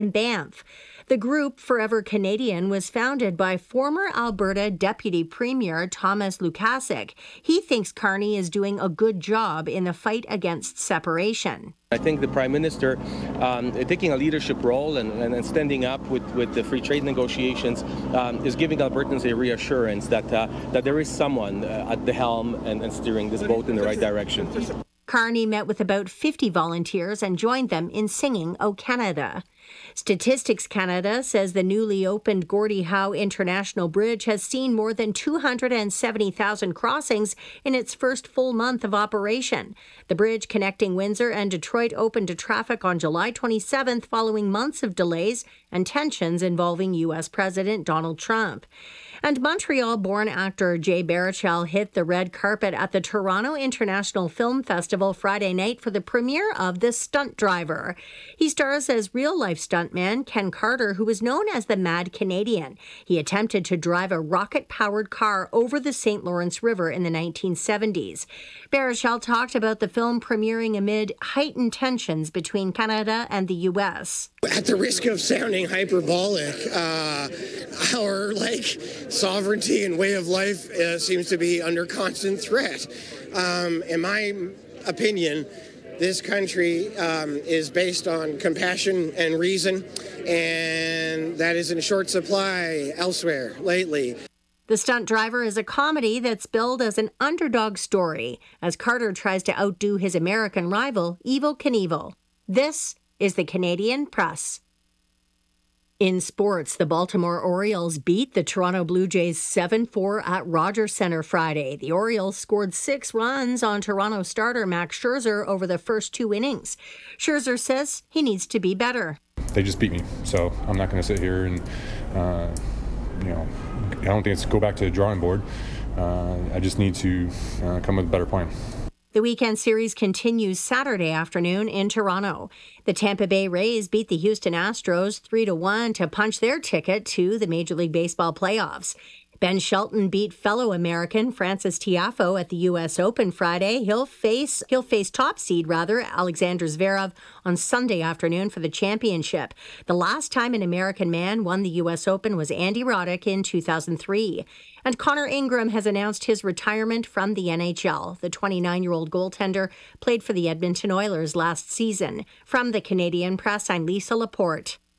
in Banff. The group, Forever Canadian, was founded by former Alberta Deputy Premier Thomas Lukasik. He thinks Carney is doing a good job in the fight against separation. I think the Prime Minister taking a leadership role and standing up with the free trade negotiations is giving Albertans a reassurance that there is someone at the helm and steering this boat in the right direction. Carney met with about 50 volunteers and joined them in singing O Canada. Statistics Canada says the newly opened Gordie Howe International Bridge has seen more than 270,000 crossings in its first full month of operation. The bridge connecting Windsor and Detroit opened to traffic on July 27th following months of delays and tensions involving U.S. President Donald Trump. And Montreal-born actor Jay Baruchel hit the red carpet at the Toronto International Film Festival Friday night for the premiere of The Stunt Driver. He stars as real-life stuntman Ken Carter, who was known as the Mad Canadian. He attempted to drive a rocket-powered car over the St. Lawrence River in the 1970s. Baruchel talked about the film premiering amid heightened tensions between Canada and the U.S. At the risk of sounding hyperbolic, our sovereignty and way of life seems to be under constant threat. In my opinion, this country is based on compassion and reason, and that is in short supply elsewhere lately. The Stunt Driver is a comedy that's billed as an underdog story as Carter tries to outdo his American rival, Evel Knievel. This is the Canadian Press. In sports, the Baltimore Orioles beat the Toronto Blue Jays 7-4 at Rogers Centre Friday. The Orioles scored 6 runs on Toronto starter Max Scherzer over the first 2 innings. Scherzer says he needs to be better. They just beat me, so I'm not going to sit here and, I don't think it's go back to the drawing board. I just need to come with a better plan. The weekend series continues Saturday afternoon in Toronto. The Tampa Bay Rays beat the Houston Astros 3-1 to punch their ticket to the Major League Baseball playoffs. Ben Shelton beat fellow American Francis Tiafoe at the U.S. Open Friday. He'll face top seed Alexander Zverev on Sunday afternoon for the championship. The last time an American man won the U.S. Open was Andy Roddick in 2003. And Connor Ingram has announced his retirement from the NHL. The 29-year-old goaltender played for the Edmonton Oilers last season. From the Canadian Press, I'm Lisa Laporte.